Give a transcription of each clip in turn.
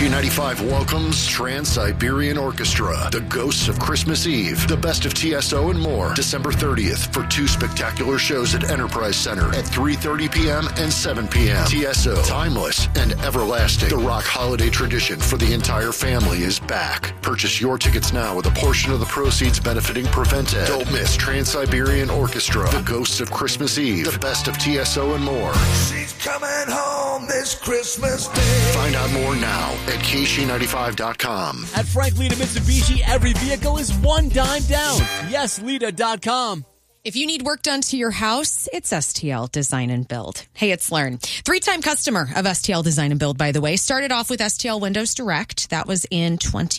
KC95 welcomes Trans-Siberian Orchestra, The Ghosts of Christmas Eve, the best of TSO and more, December 30th for 2 spectacular shows at Enterprise Center at 3:30 p.m. and 7 p.m. TSO, timeless and everlasting. The rock holiday tradition for the entire family is back. Purchase your tickets now with a portion of the proceeds benefiting Prevent Ed. Don't miss Trans-Siberian Orchestra, The Ghosts of Christmas Eve, the best of TSO and more. She's coming home this Christmas Day. Find out more now at KC95.com. At Frank Lita Mitsubishi, every vehicle is $1 down. YesLita.com. If you need work done to your house, it's STL Design and Build. Hey, it's Learn. 3-time customer of STL Design and Build, by the way. Started off with STL Windows Direct. That was in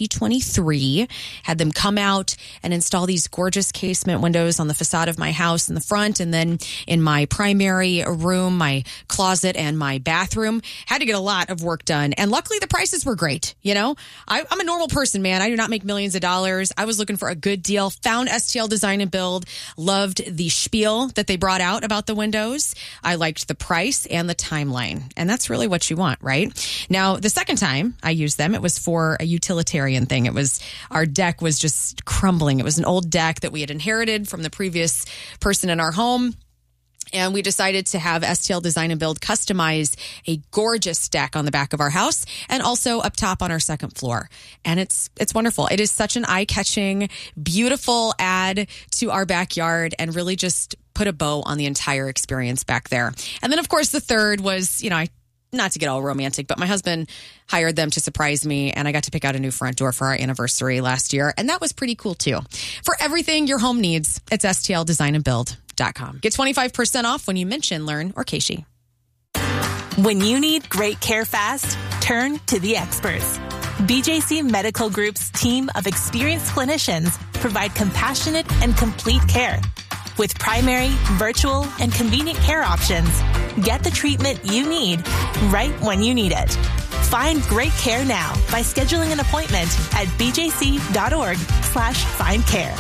2023. Had them come out and install these gorgeous casement windows on the facade of my house in the front, and then in my primary room, my closet, and my bathroom. Had to get a lot of work done. And luckily, the prices were great. You know, I'm a normal person, man. I do not make millions of dollars. I was looking for a good deal. Found STL Design and Build. Loved the spiel that they brought out about the windows. I liked the price and the timeline. And that's really what you want, right? Now, the second time I used them, it was for a utilitarian thing. It was, our deck was just crumbling. It was an old deck that we had inherited from the previous person in our home. And we decided to have STL Design and Build customize a gorgeous deck on the back of our house and also up top on our second floor. And it's wonderful. It is such an eye-catching, beautiful add to our backyard and really just put a bow on the entire experience back there. And then, of course, the third was, you know, not to get all romantic, but my husband hired them to surprise me, and I got to pick out a new front door for our anniversary last year, and that was pretty cool, too. For everything your home needs, it's STLDesignandBuild.com. Get 25% off when you mention Learn or Keishi. When you need great care fast, turn to the experts. BJC Medical Group's team of experienced clinicians provide compassionate and complete care. With primary, virtual, and convenient care options, get the treatment you need right when you need it. Find great care now by scheduling an appointment at bjc.org/findcare.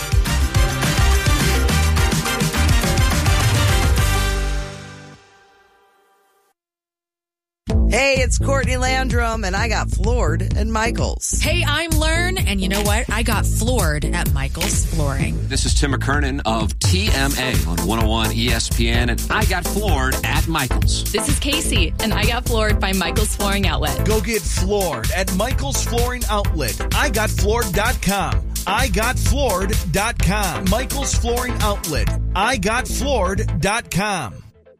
Hey, it's Courtney Landrum, and I got floored at Michael's. Hey, I'm Learn, and you know what? I got floored at Michael's Flooring. This is Tim McKernan of TMA on 101 ESPN, and I got floored at Michael's. This is Casey, and I got floored by Michael's Flooring Outlet. Go get floored at Michael's Flooring Outlet. IGotFloored.com. IGotFloored.com. Michael's Flooring Outlet. IGotFloored.com.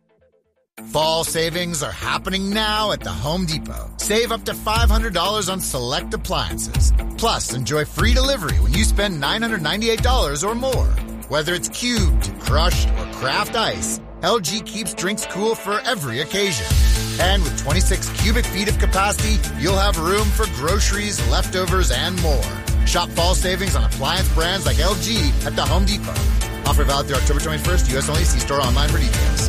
Fall savings are happening now at the Home Depot. Save up to $500 on select appliances. Plus, enjoy free delivery when you spend $998 or more. Whether it's cubed, crushed, or craft ice, LG keeps drinks cool for every occasion. And with 26 cubic feet of capacity, you'll have room for groceries, leftovers, and more. Shop fall savings on appliance brands like LG at the Home Depot. Offer valid through October 21st, U.S. only. See store online for details.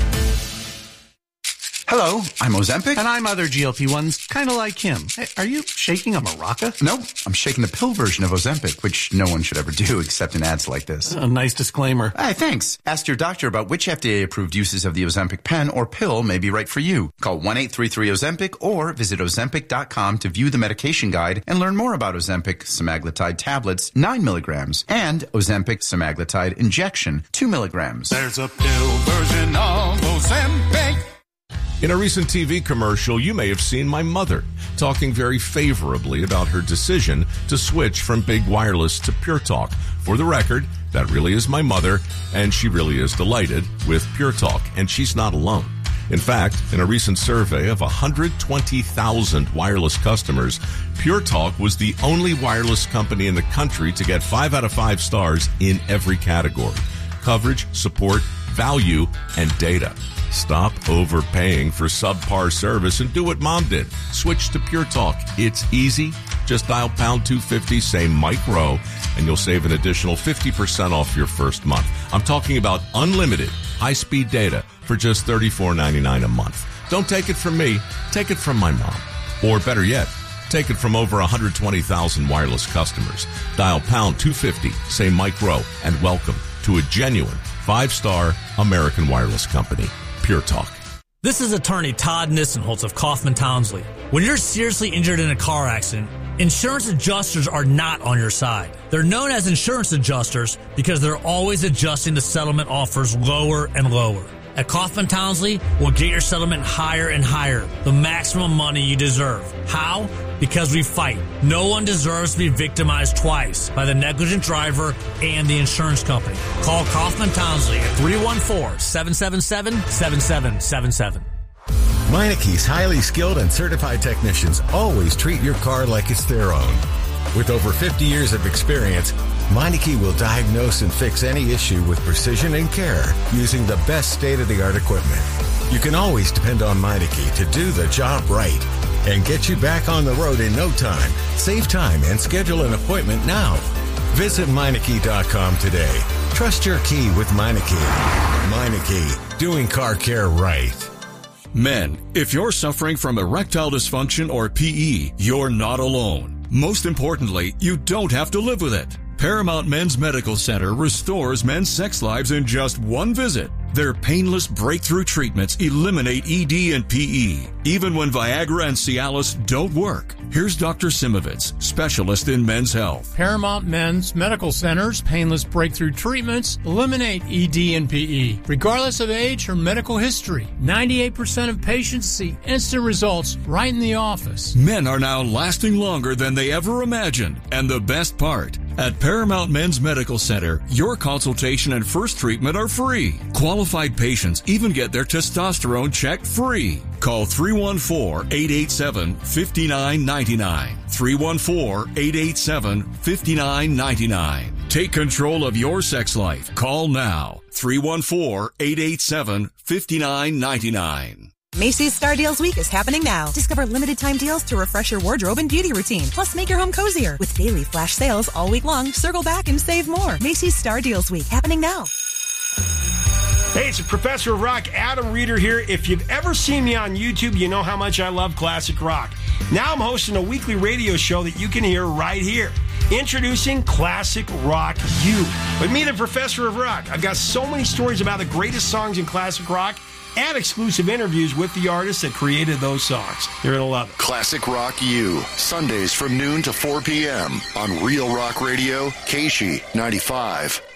Hello, I'm Ozempic. And I'm other GLP-1s, kind of like him. Hey, are you shaking a maraca? No, I'm shaking the pill version of Ozempic, which no one should ever do except in ads like this. A nice disclaimer. Hey, thanks. Ask your doctor about which FDA-approved uses of the Ozempic pen or pill may be right for you. Call 1-833-OZEMPIC or visit Ozempic.com to view the medication guide and learn more about Ozempic semaglutide tablets, 9 milligrams, and Ozempic semaglutide injection, 2 milligrams. There's a pill version of Ozempic. In a recent TV commercial, you may have seen my mother talking very favorably about her decision to switch from Big Wireless to Pure Talk. For the record, that really is my mother, and she really is delighted with Pure Talk, and she's not alone. In fact, in a recent survey of 120,000 wireless customers, Pure Talk was the only wireless company in the country to get 5 out of 5 stars in every category: coverage, support, value, and data. Stop overpaying for subpar service and do what Mom did. Switch to Pure Talk. It's easy. Just dial pound 250, say Mike Rowe, and you'll save an additional 50% off your first month. I'm talking about unlimited high-speed data for just $34.99 a month. Don't take it from me. Take it from my mom. Or better yet, take it from over 120,000 wireless customers. Dial pound 250, say Mike Rowe, and welcome to a genuine 5-star American wireless company. Pure Talk. This is attorney Todd Nissenholtz of Kaufman Townsley. When you're seriously injured in a car accident, insurance adjusters are not on your side. They're known as insurance adjusters because they're always adjusting the settlement offers lower and lower. At Kaufman Townsley, we'll get your settlement higher and higher, the maximum money you deserve. How? Because we fight. No one deserves to be victimized twice by the negligent driver and the insurance company. Call Kaufman Townsley at 314-777-7777. Meineke's highly skilled and certified technicians always treat your car like it's their own. With over 50 years of experience, Meineke will diagnose and fix any issue with precision and care using the best state-of-the-art equipment. You can always depend on Meineke to do the job right and get you back on the road in no time. Save time and schedule an appointment now. Visit Meineke.com today. Trust your key with Meineke. Meineke, doing car care right. Men, if you're suffering from erectile dysfunction or PE, you're not alone. Most importantly, you don't have to live with it. Paramount Men's Medical Center restores men's sex lives in just one visit. Their painless breakthrough treatments eliminate ED and PE, even when Viagra and Cialis don't work. Here's Dr. Simovitz, specialist in men's health. Paramount Men's Medical Center's painless breakthrough treatments eliminate ED and PE, regardless of age or medical history. 98% of patients see instant results right in the office. Men are now lasting longer than they ever imagined. And the best part, at Paramount Men's Medical Center, your consultation and first treatment are free. Qualified patients even get their testosterone checked free. Call 314-887-5999. 314-887-5999. Take control of your sex life. Call now. 314-887-5999. Macy's Star Deals Week is happening now. Discover limited time deals to refresh your wardrobe and beauty routine. Plus, make your home cozier. With daily flash sales all week long, circle back and save more. Macy's Star Deals Week, happening now. Hey, it's Professor of Rock, Adam Reeder here. If you've ever seen me on YouTube, you know how much I love classic rock. Now I'm hosting a weekly radio show that you can hear right here. Introducing Classic Rock U. With me, the Professor of Rock. I've got so many stories about the greatest songs in classic rock and exclusive interviews with the artists that created those songs. You're going to love it. Classic Rock U, Sundays from noon to 4 p.m. on Real Rock Radio, KSHE 95.